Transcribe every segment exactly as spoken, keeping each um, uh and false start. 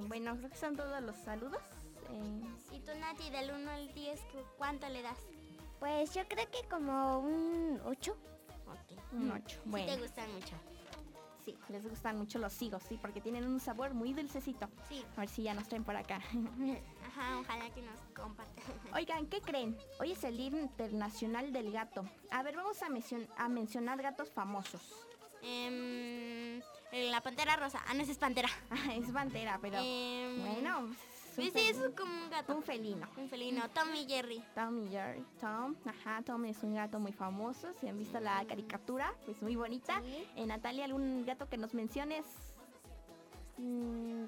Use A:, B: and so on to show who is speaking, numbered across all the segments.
A: bueno, creo que son todos los saludos. Eh,
B: Y tú, Nati, del uno al diez, ¿cuánto le das?
C: Pues yo creo que como un ocho.
B: Ok.
A: un ocho.
B: Sí
A: Bueno,
B: te gustan mucho.
A: sí, les gustan mucho los higos, sí, porque tienen un sabor muy dulcecito.
B: Sí.
A: A ver si ya nos traen por acá.
B: Ajá, ojalá que nos compartan.
A: Oigan, ¿qué creen? Hoy es el Día Internacional del Gato. A ver, vamos a, mencion- a mencionar gatos famosos.
B: Em, la pantera rosa. Ah, no, esa es pantera.
A: Ah, es pantera, pero
B: Em,
A: bueno,
B: Pues sí, es como un gato.
A: un felino.
B: Un felino. Tom y Jerry.
A: Tom y Jerry. Tom, ajá, Tom es un gato muy famoso. Si han visto la caricatura, pues muy bonita.
C: Sí.
A: Eh, Natalia, ¿algún gato que nos menciones?
C: Mm,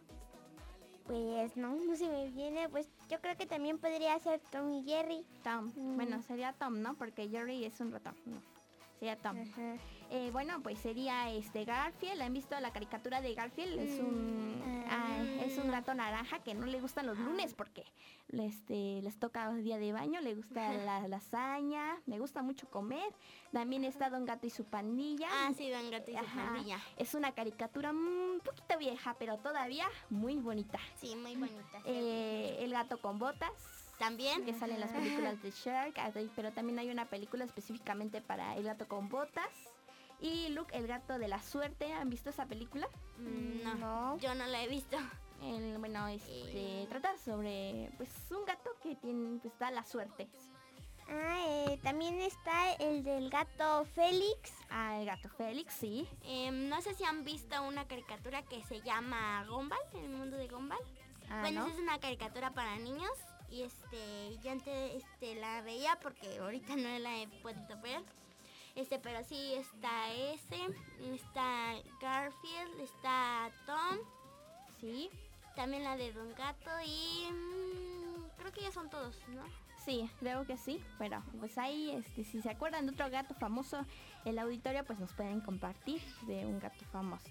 C: pues no, no se me viene. Pues yo creo que también podría ser Tom y Jerry.
A: Tom.
C: Mm.
A: Bueno, sería Tom, ¿no? Porque Jerry es un ratón. No, sería Tom.
C: Ajá.
A: Eh, bueno, pues sería este Garfield. ¿Han visto la caricatura de Garfield? Es un
C: Mm.
A: ah, es un gato naranja que no le gustan los lunes porque este les toca día de baño, le gusta la lasaña, le gusta mucho comer. También está Don Gato y su pandilla.
B: Ah, sí, Don Gato y su
A: Ajá.
B: pandilla.
A: Es una caricatura un poquito vieja, pero todavía muy bonita.
B: Sí, muy bonita.
A: Eh, el gato con botas.
B: También.
A: Que salen las películas de Shrek, hay- pero también hay una película específicamente para el gato con botas. Y Luke, el gato de la suerte. ¿Han visto esa película?
B: Mm, no,
C: No.
B: yo no la he visto.
A: El, bueno, este trata sobre pues un gato que tiene pues da la suerte.
C: Ah, eh, también está el del gato Félix.
A: Ah, el gato Félix, sí.
B: Em, no sé si han visto una caricatura que se llama Gumball, el mundo de Gumball.
A: Ah,
B: bueno,
A: ¿no?
B: esa es una caricatura para niños y este yo antes este la veía porque ahorita no la he podido ver. Este, pero sí está ese, está Garfield, está Tom,
A: Sí.
B: también la de Don Gato y mm, creo que ya son todos, ¿no?
A: Sí, creo que sí, pero pues ahí, este, si se acuerdan de otro gato famoso, el auditorio pues nos pueden compartir de un gato famoso.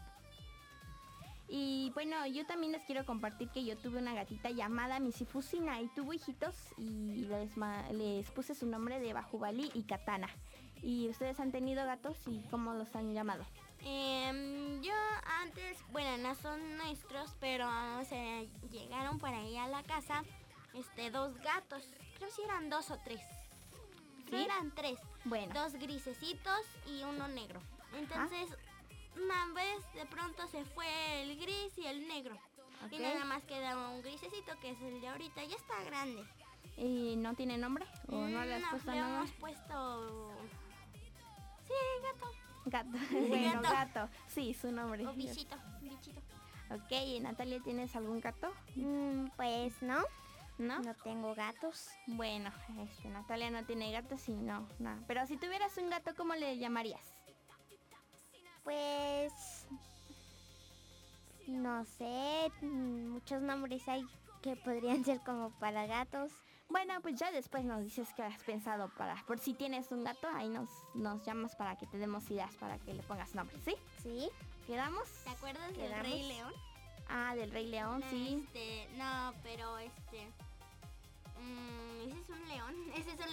A: Y bueno, yo también les quiero compartir que yo tuve una gatita llamada Misifusina y tuvo hijitos y les, ma- les puse su nombre de Bajubali y Katana. ¿Y ustedes han tenido gatos y cómo los han llamado?
B: Em, yo antes, bueno, no son nuestros, pero o sea, llegaron por ahí a la casa este dos gatos, creo que sí eran dos o tres. No
A: ¿Sí?
B: eran tres.
A: Bueno.
B: Dos grisecitos y uno negro. Entonces, una vez de pronto se fue el gris y el negro. Y
A: Ok.
B: nada más queda un grisecito que es el de ahorita. Ya está grande.
A: ¿Y no tiene nombre? ¿O no le has
B: Mm,
A: puesto
B: le
A: nombre?
B: hemos puesto... Sí, gato.
A: Gato. Bueno,
B: Gato.
A: gato. Sí, su nombre.
B: O bichito, bichito.
A: Ok, ¿y Natalia tienes algún gato?
C: Mm, pues no,
A: ¿No?
C: no tengo gatos.
A: Bueno, este, Natalia no tiene gatos y no, no. Pero si tuvieras un gato, ¿cómo le llamarías?
C: Pues no sé, mm, muchos nombres hay que podrían ser como para gatos.
A: Bueno, pues ya después nos dices qué has pensado para... Por si tienes un gato, ahí nos, nos llamas para que te demos ideas para que le pongas nombre, ¿sí?
C: Sí.
A: ¿Quedamos?
B: ¿Te acuerdas del
C: ¿Quedamos?
B: Rey León?
A: Ah, del Rey León, sí.
B: Este, no, pero este... mm, ese es un león. Ese es un